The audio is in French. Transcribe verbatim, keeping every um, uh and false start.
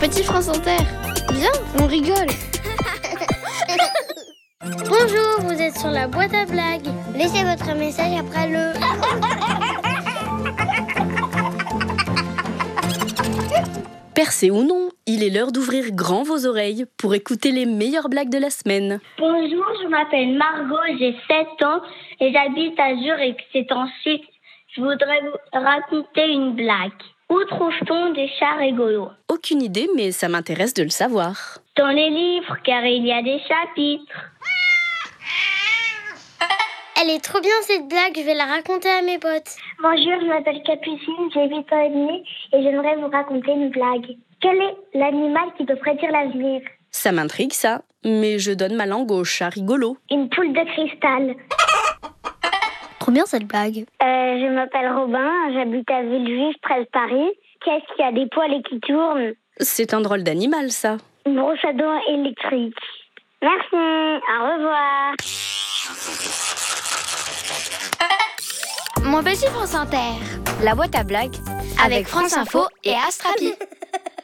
Petit France Inter, viens, on rigole. Bonjour, vous êtes sur la boîte à blagues. Laissez votre message après le... Percé ou non, il est l'heure d'ouvrir grand vos oreilles pour écouter les meilleures blagues de la semaine. Bonjour, je m'appelle Margot, j'ai sept ans et j'habite à Zurich. C'est en Suisse. Je voudrais vous raconter une blague. Où trouve-t-on des chats rigolos? Aucune idée, mais ça m'intéresse de le savoir. Dans les livres, car il y a des chapitres. Elle est trop bien cette blague, je vais la raconter à mes potes. Bonjour, je m'appelle Capucine, j'ai huit ans et demi et j'aimerais vous raconter une blague. Quel est l'animal qui peut prédire l'avenir? Ça m'intrigue ça, mais je donne ma langue au chat rigolo. Une poule de cristal. Trop bien cette blague. Euh, je m'appelle Robin, j'habite à Villejuif, près de Paris. Qu'est-ce qui a des poils et qui tourne? C'est un drôle d'animal ça. Une brosse à dents électrique. Merci, au revoir. Mon petit France Inter, la boîte à blagues avec France Info et Astrapi.